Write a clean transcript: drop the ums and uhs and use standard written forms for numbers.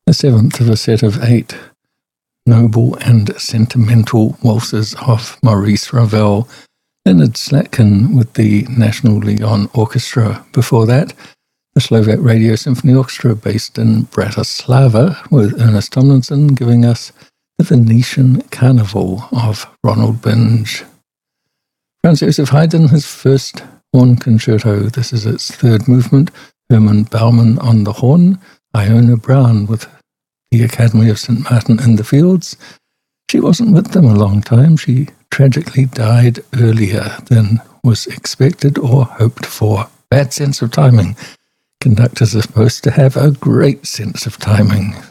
The seventh of a set of 8 noble and sentimental waltzes of Maurice Ravel. Leonard Slatkin with the National Leon Orchestra. Before that, the Slovak Radio Symphony Orchestra based in Bratislava with Ernest Tomlinson giving us the Venetian Carnival of Ronald Binge. Franz Joseph Haydn, his first horn concerto. This is its third movement. Herman Baumann on the horn. Iona Brown with the Academy of St. Martin in the Fields. She wasn't with them a long time. She tragically died earlier than was expected or hoped for. Bad sense of timing. Conductors are supposed to have a great sense of timing.